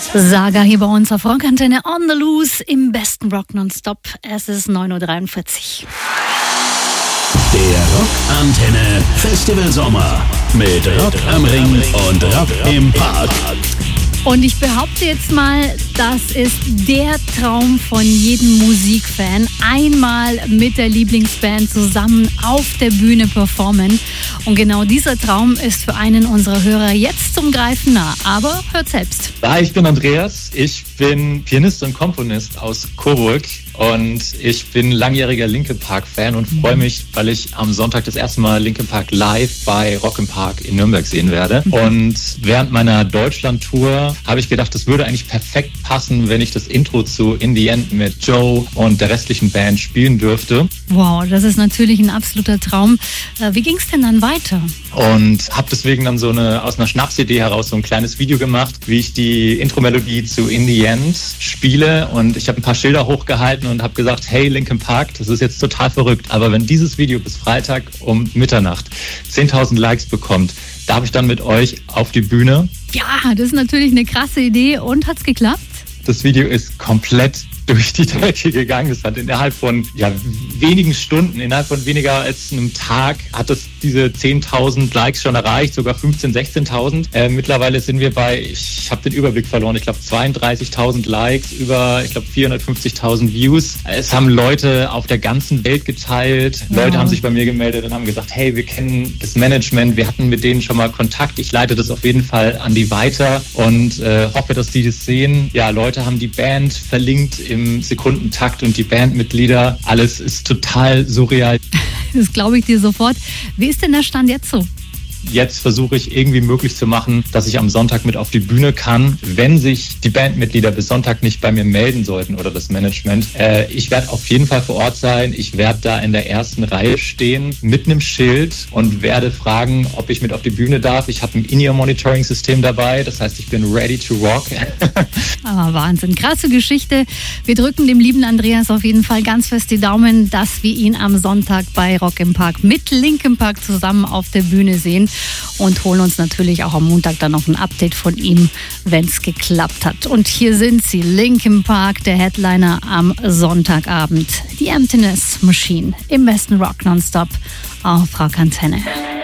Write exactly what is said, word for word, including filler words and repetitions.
Saga hier bei uns auf Rockantenne on the Loose im besten Rock nonstop. Es ist neun Uhr dreiundvierzig. Der Rockantenne Festival Sommer mit Rock am Ring und Rock im Park. Und ich behaupte jetzt mal, das ist der Traum von jedem Musikfan. Einmal mit der Lieblingsband zusammen auf der Bühne performen. Und genau dieser Traum ist für einen unserer Hörer jetzt zum Greifen nah. Aber hört selbst. Hi, ich bin Andreas. Ich bin Pianist und Komponist aus Coburg. Und ich bin langjähriger Linkin Park Fan und freue mich, weil ich am Sonntag das erste Mal Linkin Park live bei Rock im Park in Nürnberg sehen werde. Und während meiner Deutschland-Tour habe ich gedacht, das würde eigentlich perfekt passen, wenn ich das Intro zu In the End mit Joe und der restlichen Band spielen dürfte. Wow, das ist natürlich ein absoluter Traum. Wie ging es denn dann weiter? Und habe deswegen dann so eine aus einer Schnapsidee heraus so ein kleines Video gemacht, wie ich die Intro-Melodie zu In the End spiele. Und ich habe ein paar Schilder hochgehalten und habe gesagt, hey Linkin Park, das ist jetzt total verrückt, aber wenn dieses Video bis Freitag um Mitternacht zehntausend Likes bekommt, darf ich dann mit euch auf die Bühne? Ja, das ist natürlich eine krasse Idee. Und hat's geklappt? Das Video ist komplett durch die Decke gegangen. Das hat innerhalb von ja, wenigen Stunden, innerhalb von weniger als einem Tag, hat es diese zehntausend Likes schon erreicht, sogar fünfzehntausend, sechzehntausend. Äh, mittlerweile sind wir bei, ich habe den Überblick verloren, ich glaube zweiunddreißigtausend Likes, über, ich glaube vierhundertfünfzigtausend Views. Es haben Leute auf der ganzen Welt geteilt. Ja. Leute haben sich bei mir gemeldet und haben gesagt, hey, wir kennen das Management, wir hatten mit denen schon mal Kontakt. Ich leite das auf jeden Fall an die weiter und äh, hoffe, dass die das sehen. Ja, Leute haben die Band verlinkt im Sekundentakt und die Bandmitglieder. Alles ist total surreal. Das glaube ich dir sofort. Wie ist denn der Stand jetzt so? Jetzt versuche ich irgendwie möglich zu machen, dass ich am Sonntag mit auf die Bühne kann, wenn sich die Bandmitglieder bis Sonntag nicht bei mir melden sollten oder das Management. Äh, ich werde auf jeden Fall vor Ort sein. Ich werde da in der ersten Reihe stehen mit einem Schild und werde fragen, ob ich mit auf die Bühne darf. Ich habe ein In-Ear-Monitoring-System dabei. Das heißt, ich bin ready to rock. Aber Wahnsinn. Krasse Geschichte. Wir drücken dem lieben Andreas auf jeden Fall ganz fest die Daumen, dass wir ihn am Sonntag bei Rock im Park mit Linkin Park zusammen auf der Bühne sehen. Und holen uns natürlich auch am Montag dann noch ein Update von ihm, wenn es geklappt hat. Und hier sind sie, Linkin Park, der Headliner am Sonntagabend. Die Emptiness Machine im besten Rock nonstop auf Rockantenne.